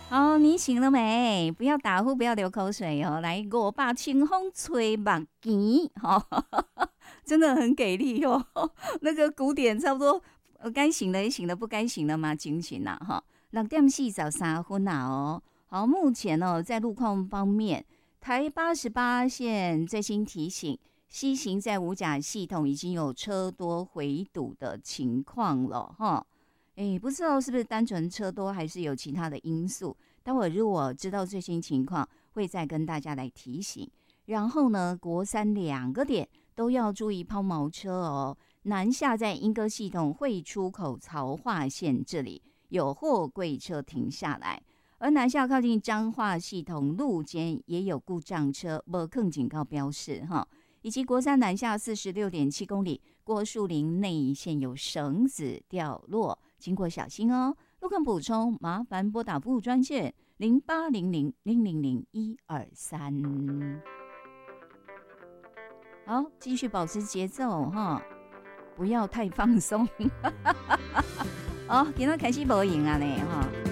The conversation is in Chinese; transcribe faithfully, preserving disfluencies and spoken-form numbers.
哦，你醒了没？不要打呼，不要流口水哦。来，我把清风吹目镜，哈、哦，真的很给力哦。那个鼓点差不多，该醒了也醒了，不该醒了嘛，惊醒了哈。六点四十三分啦哦。好，目前哦，在路况方面，台八十八线最新提醒，西行在五甲系统已经有车多回堵的情况了哈。哎，不知道是不是单纯车多，还是有其他的因素？待会如果知道最新情况，会再跟大家来提醒。然后呢，国三两个点都要注意抛锚车哦。南下在莺歌系统会出口槽化线这里有货柜车停下来，而南下靠近彰化系统路肩也有故障车，没更警告标示哈。以及国三南下四十六点七公里，郭树林内线有绳子掉落，经过小心哦。路况补充，麻烦拨打服务专线零八零零零零零一二三。好，继续保持节奏哈，不要太放松。哦，今天开始无闲啊呢哈。